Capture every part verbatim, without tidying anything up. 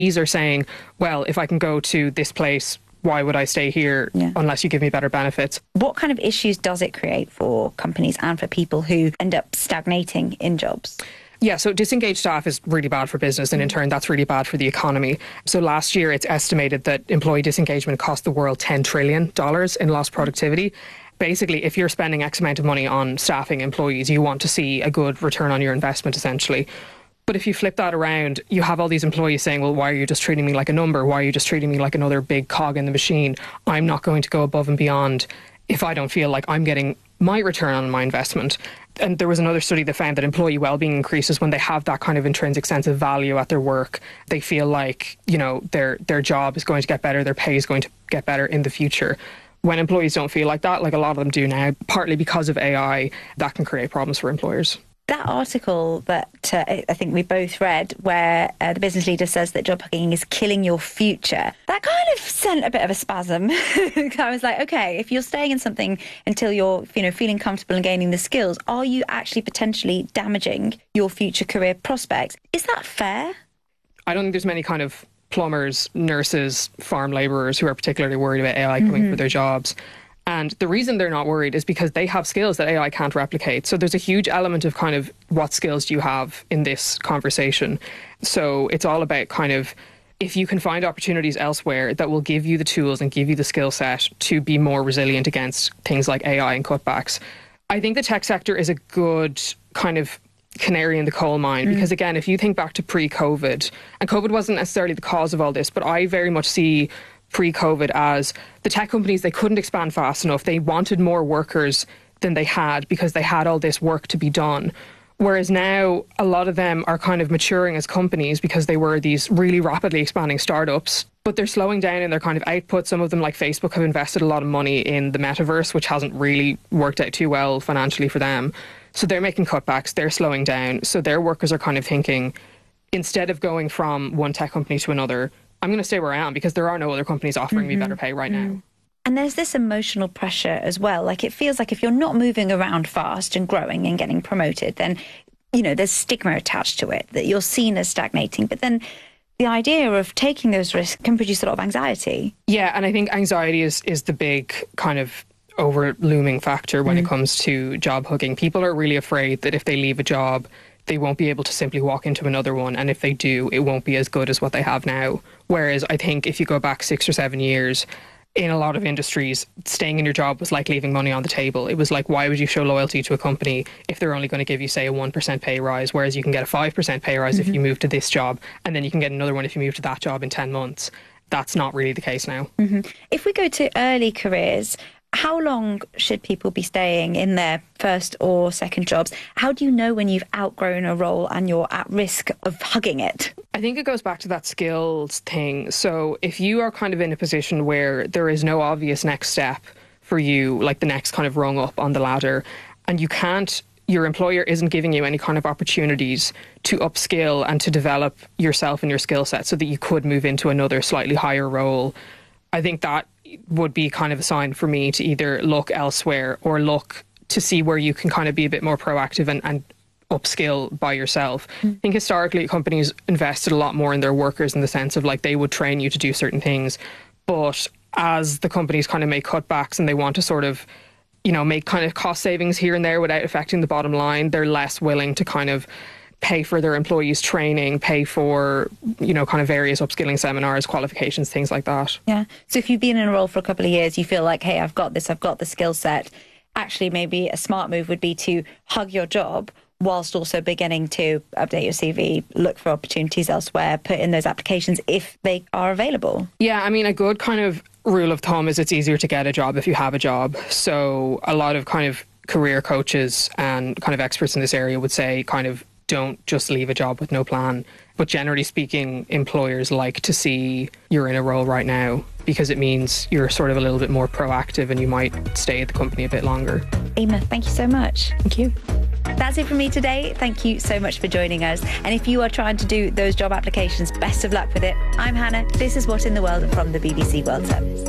These are saying, well, if I can go to this place, why would I stay here yeah. unless you give me better benefits? What kind of issues does it create for companies and for people who end up stagnating in jobs? Yeah, so disengaged staff is really bad for business, and in turn that's really bad for the economy. So last year it's estimated that employee disengagement cost the world ten trillion dollars in lost productivity. Basically, if you're spending X amount of money on staffing employees, you want to see a good return on your investment, essentially. But if you flip that around, you have all these employees saying, well, why are you just treating me like a number? Why are you just treating me like another big cog in the machine? I'm not going to go above and beyond if I don't feel like I'm getting my return on my investment. And there was another study that found that employee well-being increases when they have that kind of intrinsic sense of value at their work. They feel like, you know, their their job is going to get better, their pay is going to get better in the future. When employees don't feel like that, like a lot of them do now, partly because of A I, that can create problems for employers. That article that uh, I think we both read, where uh, the business leader says that job hugging is killing your future, that kind of sent a bit of a spasm. I was like, okay, if you're staying in something until you're, you know, feeling comfortable and gaining the skills, are you actually potentially damaging your future career prospects? Is that fair? I don't think there's many kind of plumbers, nurses, farm labourers who are particularly worried about A I coming mm-hmm. for their jobs. And the reason they're not worried is because they have skills that A I can't replicate. So there's a huge element of kind of what skills do you have in this conversation. So it's all about kind of, if you can find opportunities elsewhere that will give you the tools and give you the skill set to be more resilient against things like A I and cutbacks. I think the tech sector is a good kind of canary in the coal mine, mm. because again, if you think back to pre-COVID, and COVID wasn't necessarily the cause of all this, but I very much see pre-COVID as the tech companies, they couldn't expand fast enough. They wanted more workers than they had because they had all this work to be done. Whereas now a lot of them are kind of maturing as companies because they were these really rapidly expanding startups, but they're slowing down in their kind of output. Some of them, like Facebook, have invested a lot of money in the metaverse, which hasn't really worked out too well financially for them. So they're making cutbacks, they're slowing down. So their workers are kind of thinking, instead of going from one tech company to another, I'm going to stay where I am because there are no other companies offering mm-hmm. me better pay right mm-hmm. now. And there's this emotional pressure as well. Like, it feels like if you're not moving around fast and growing and getting promoted, then, you know, there's stigma attached to it, that you're seen as stagnating. But then the idea of taking those risks can produce a lot of anxiety. Yeah, and I think anxiety is, is the big kind of over-looming factor when mm-hmm. it comes to job hugging. People are really afraid that if they leave a job, they won't be able to simply walk into another one. And if they do, it won't be as good as what they have now. Whereas I think if you go back six or seven years, in a lot of industries, staying in your job was like leaving money on the table. It was like, why would you show loyalty to a company if they're only going to give you, say, a one percent pay rise, whereas you can get a five percent pay rise mm-hmm. if you move to this job, and then you can get another one if you move to that job in ten months. That's not really the case now. Mm-hmm. If we go to early careers, how long should people be staying in their first or second jobs? How do you know when you've outgrown a role and you're at risk of hugging it? I think it goes back to that skills thing. So if you are kind of in a position where there is no obvious next step for you, like the next kind of rung up on the ladder, and you can't, your employer isn't giving you any kind of opportunities to upskill and to develop yourself and your skill set so that you could move into another slightly higher role, I think that would be kind of a sign for me to either look elsewhere or look to see where you can kind of be a bit more proactive and, and upskill by yourself. Mm. I think historically companies invested a lot more in their workers in the sense of like they would train you to do certain things. But as the companies kind of make cutbacks and they want to sort of, you know, make kind of cost savings here and there without affecting the bottom line, they're less willing to kind of pay for their employees' training, pay for, you know, kind of various upskilling seminars, qualifications, things like that. Yeah. So if you've been in a role for a couple of years, you feel like, hey, I've got this, I've got the skill set. Actually, maybe a smart move would be to hug your job whilst also beginning to update your C V, look for opportunities elsewhere, put in those applications if they are available. Yeah, I mean, a good kind of rule of thumb is it's easier to get a job if you have a job. So a lot of kind of career coaches and kind of experts in this area would say kind of don't just leave a job with no plan. But generally speaking, employers like to see you're in a role right now because it means you're sort of a little bit more proactive and you might stay at the company a bit longer. Emma, thank you so much. Thank you. That's it from me today. Thank you so much for joining us. And if you are trying to do those job applications, best of luck with it. I'm Hannah. This is What in the World from the B B C World Service.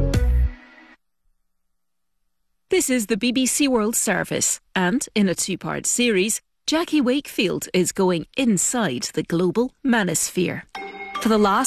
This is the B B C World Service. And in a two-part series, Jackie Wakefield is going inside the global manosphere. For the last